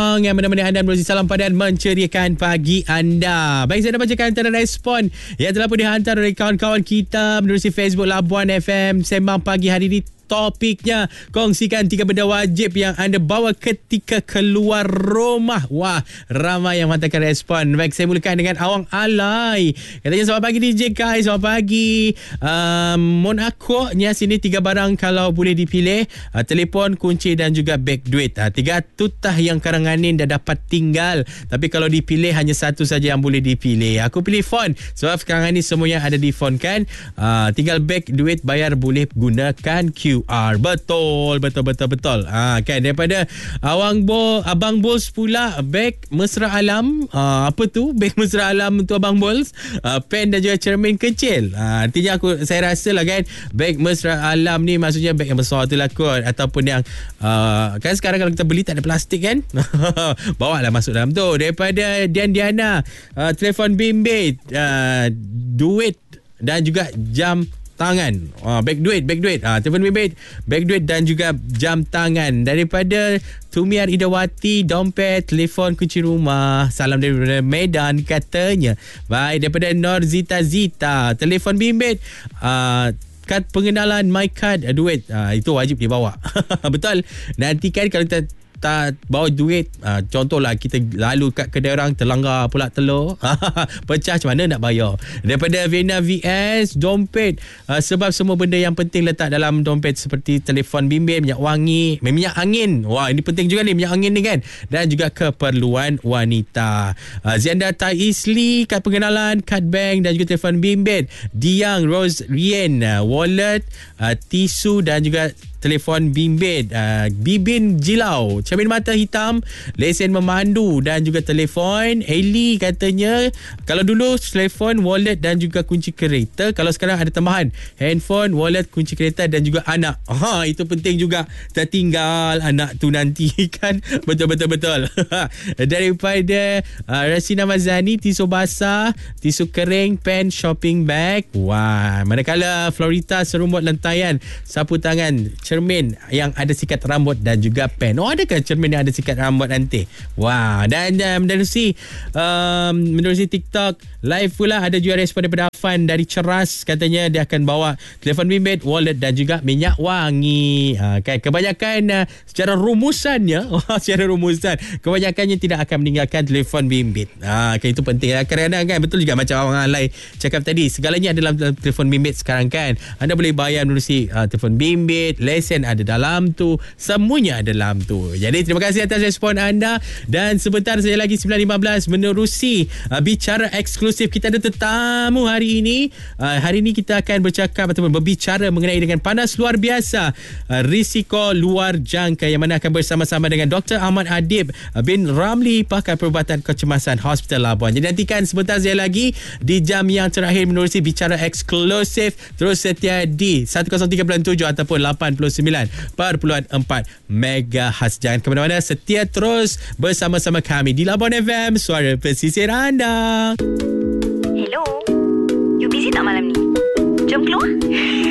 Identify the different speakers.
Speaker 1: yang menemani anda melalui salam padan menceriakan pagi anda. Baik, saya nak bacakan antara respon yang telah pun dihantar oleh kawan-kawan kita menerusi Facebook Labuan FM Sembang Pagi hari ini. Topiknya, kongsikan 3 benda wajib yang anda bawa ketika keluar rumah. Wah, ramai yang menghantarkan respon. Baik, saya mulakan dengan Awang Alai. Katanya, selamat pagi DJ Kai, selamat pagi. Mon aku ni sini 3 barang kalau boleh dipilih. Telefon, kunci dan juga beg duit. 3 tutah yang karanganin dah dapat tinggal. Tapi kalau dipilih hanya satu saja yang boleh dipilih. Aku pilih phone. Sebab sekarang ni semuanya ada di phone kan. Tinggal beg duit bayar boleh gunakan QR. Betul. Kan, daripada Abang Bols pula, beg Mesra Alam. Apa tu beg Mesra Alam untuk Abang Bols? Pen dan juga cermin kecil. Artinya saya rasa lah kan, beg Mesra Alam ni maksudnya beg yang besar tu lah kot. Ataupun yang kan sekarang kalau kita beli tak ada plastik kan. Bawa lah masuk dalam tu. Daripada Diana, telefon bimbit, duit dan juga jam tangan. Beg duit. Telefon bimbit, beg duit dan juga jam tangan. Daripada Tumiar Idawati, dompet, telefon, kunci rumah. Salam daripada Medan katanya. Baik, daripada Nur Zita, telefon bimbit, kad pengenalan, my card, duit. Itu wajib dibawa. Betul. Nanti kan kalau kita tak bawa duit, contohlah kita lalu kat kedai orang, terlanggar pula telur, pecah, macam mana nak bayar. Daripada Vena VS, dompet, sebab semua benda yang penting letak dalam dompet seperti telefon bimbit, minyak wangi, minyak angin. Wah, ini penting juga ni, minyak angin ni kan. Dan juga keperluan wanita. Zianda Tai Isli, kad pengenalan, kad bank dan juga telefon bimbit. Diang Rose Rien, wallet, tisu dan juga telefon bimbit. Bibin Jilau, cermin mata hitam, lesen memandu dan juga telefon. Eli katanya, kalau dulu telefon, wallet dan juga kunci kereta. Kalau sekarang ada tambahan handphone, wallet, kunci kereta dan juga anak. Itu penting juga, tertinggal anak tu nanti kan. Betul. Daripada Rasina Mazani, tisu basah, tisu kering, pen, shopping bag. Wah, manakala Florita, serumbut lantaian, sapu tangan, cermin yang ada sikat rambut dan juga pen. Adakah cermin yang ada sikat rambut nanti? Wah, dan menerusi TikTok live pula ada juga respon daripada Afan dari Ceras. Katanya dia akan bawa telefon bimbit, wallet dan juga minyak wangi. Kan, kebanyakan secara rumusan kebanyakannya tidak akan meninggalkan telefon bimbit. Kan, itu penting. Kadang-kadang kan, betul juga macam orang lain cakap tadi, segalanya ada dalam telefon bimbit sekarang kan. Anda boleh bayar menerusi telefon bimbit, lesen ada dalam tu, semuanya ada dalam tu. Jadi terima kasih atas respon anda. Dan sebentar saja lagi 9.15 menerusi bicara eksklusif. Kita ada tetamu hari ini. Hari ini kita akan bercakap ataupun berbicara mengenai dengan panas luar biasa, risiko luar jangka, yang mana akan bersama-sama dengan Dr. Ahmad Adib bin Ramli, pakar perubatan kecemasan Hospital Labuan. Jadi nantikan sebentar saja lagi di jam yang terakhir menerusi bicara eksklusif. Terus setia di 103.7 ataupun 89.4 MHz. Jangan ke mana-mana, setia terus bersama-sama kami di Labuan FM, suara pesisir anda.
Speaker 2: Hello, you busy tak malam ni? Jom keluar.